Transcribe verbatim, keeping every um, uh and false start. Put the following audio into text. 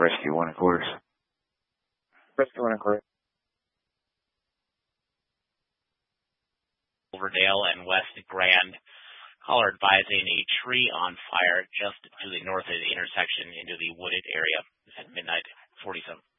Rescue one, of course. Rescue one, of course. Silverdale and West Grand. Caller advising a tree on fire just to the north of the intersection into the wooded area at midnight forty-seven.